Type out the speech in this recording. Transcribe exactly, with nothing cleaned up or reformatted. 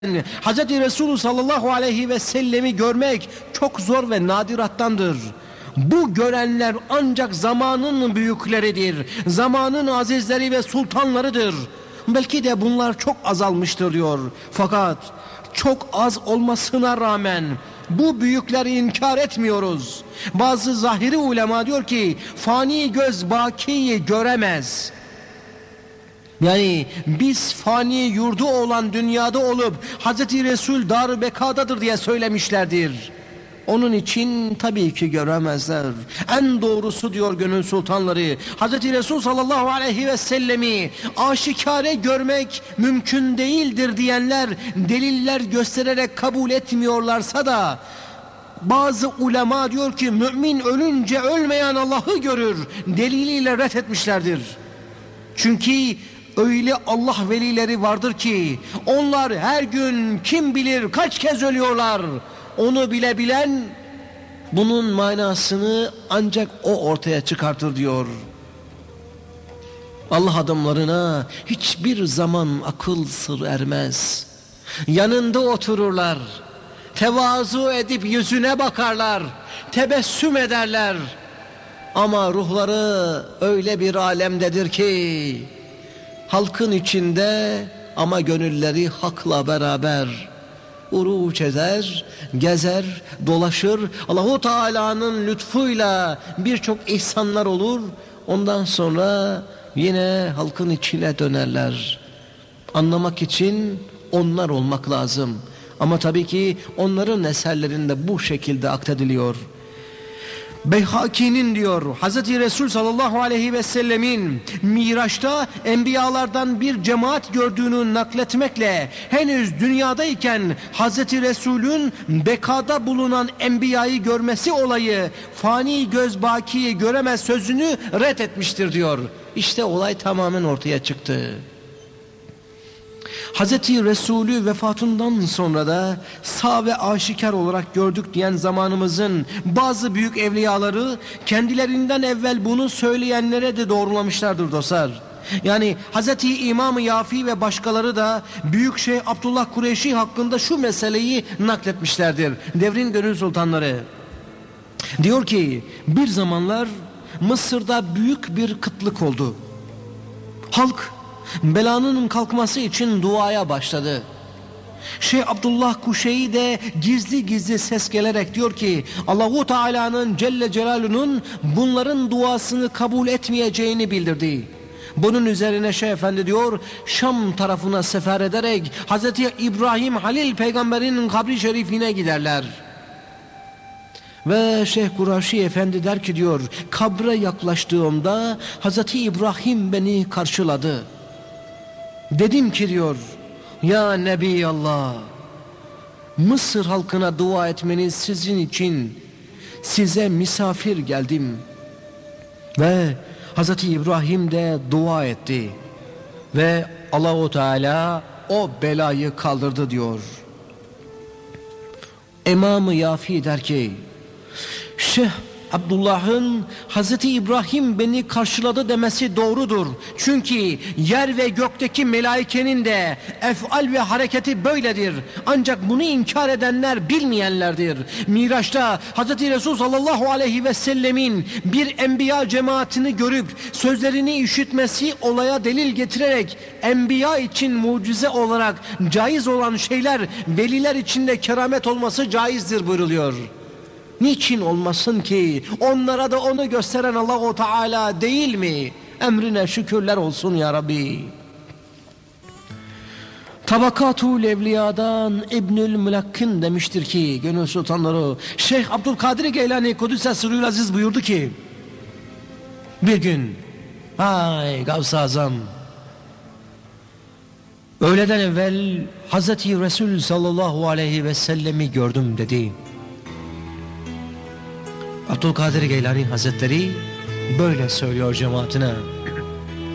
Hazreti Resulü sallallahu aleyhi ve sellemi görmek çok zor ve nadirattandır. Bu görenler ancak zamanın büyükleridir, zamanın azizleri ve sultanlarıdır. Belki de bunlar çok azalmıştır diyor. Fakat çok az olmasına rağmen bu büyükleri inkar etmiyoruz. Bazı zahiri ulema diyor ki fani göz bakiyi göremez. Yani biz fani yurdu olan dünyada olup Hazreti Resul Dar-ı Beka'dadır diye söylemişlerdir. Onun için tabii ki göremezler. En doğrusu diyor gönül sultanları, Hazreti Resul sallallahu aleyhi ve sellemi aşikare görmek mümkün değildir diyenler deliller göstererek kabul etmiyorlarsa da bazı ulema diyor ki mümin ölünce ölmeyen Allah'ı görür deliliyle ret etmişlerdir. Çünkü öyle Allah velileri vardır ki onlar her gün kim bilir kaç kez ölüyorlar. Onu bile bilen bunun manasını ancak o ortaya çıkartır diyor. Allah adamlarına hiçbir zaman akıl sır ermez. Yanında otururlar, tevazu edip yüzüne bakarlar, tebessüm ederler. Ama ruhları öyle bir alemdedir ki halkın içinde ama gönülleri hakla beraber uruç eder, gezer, dolaşır. Allahu Teala'nın lütfuyla birçok ihsanlar olur. Ondan sonra yine halkın içine dönerler. Anlamak için onlar olmak lazım. Ama tabii ki onların eserlerinde bu şekilde aktarılıyor. Beyhaki'nin diyor Hazreti Resul sallallahu aleyhi ve sellemin Miraç'ta enbiyalardan bir cemaat gördüğünü nakletmekle henüz dünyadayken Hazreti Resul'ün bekada bulunan enbiyayı görmesi olayı fani göz bakiyi göremez sözünü ret etmiştir diyor. İşte olay tamamen ortaya çıktı. Hazreti Resulü vefatından sonra da sağ ve aşikar olarak gördük diyen zamanımızın bazı büyük evliyaları kendilerinden evvel bunu söyleyenlere de doğrulamışlardır dostlar. Yani Hazreti İmam-ı Yafi ve başkaları da Büyük Şeyh Abdullah Kureyşi hakkında şu meseleyi nakletmişlerdir. Devrin gönül sultanları. Diyor ki bir zamanlar Mısır'da büyük bir kıtlık oldu. Halk belanın kalkması için duaya başladı. Şeyh Abdullah Kuşeyri de gizli gizli ses gelerek diyor ki Allahu Teala'nın Celle Celaluhu'nun bunların duasını kabul etmeyeceğini bildirdi. Bunun üzerine Şeyh Efendi diyor Şam tarafına sefer ederek Hazreti İbrahim Halil peygamberin kabri şerifine giderler. Ve Şeyh Kuraşi Efendi der ki diyor kabre yaklaştığımda Hazreti İbrahim beni karşıladı. Dedim ki diyor ya Nebi Allah, Mısır halkına dua etmeniz sizin için, size misafir geldim. Ve Hazreti İbrahim de dua etti ve Allahu Teala o belayı kaldırdı diyor. İmam-ı Yafi der ki Şeyh Abdullah'ın Hazreti İbrahim beni karşıladı demesi doğrudur. Çünkü yer ve gökteki melaikenin de efal ve hareketi böyledir. Ancak bunu inkar edenler bilmeyenlerdir. Miraç'ta Hazreti Resul sallallahu aleyhi ve sellemin bir enbiya cemaatini görüp sözlerini işitmesi olaya delil getirerek enbiya için mucize olarak caiz olan şeyler veliler için de keramet olması caizdir buyruluyor. Niçin olmasın ki? Onlara da onu gösteren Allah-u Teala değil mi? Emrine şükürler olsun ya Rabbi. Tabakatul Evliya'dan İbnül Mülakkin demiştir ki gönül sultanları Şeyh Abdülkadir Geylani Kudüs'e sırrıyla aziz buyurdu ki bir gün ay Gavs-ı Azam öğleden evvel Hazreti Resul sallallahu aleyhi ve sellemi gördüm dedi. Abdülkadir Geylani Hazretleri böyle söylüyor cemaatine.